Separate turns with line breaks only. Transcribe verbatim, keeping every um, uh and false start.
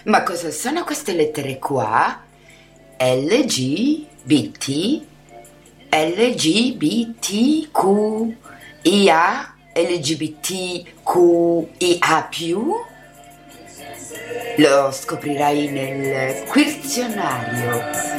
Ma cosa sono queste lettere qua? L G B T, L G B T Q I A, L G B T Q I A più? Lo scoprirai nel quizionario.